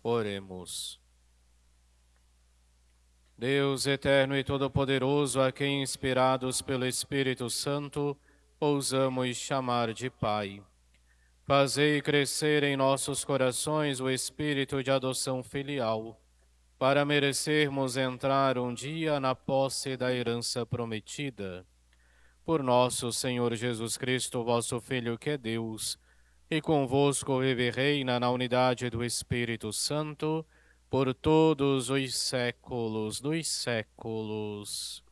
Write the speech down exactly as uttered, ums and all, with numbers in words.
Oremos. Deus eterno e todo-poderoso, a quem, inspirados pelo Espírito Santo, ousamos chamar de Pai, fazei crescer em nossos corações o espírito de adoção filial, para merecermos entrar um dia na posse da herança prometida. Por nosso Senhor Jesus Cristo, vosso Filho, que é Deus, e convosco vive e reina na unidade do Espírito Santo, por todos os séculos dos séculos.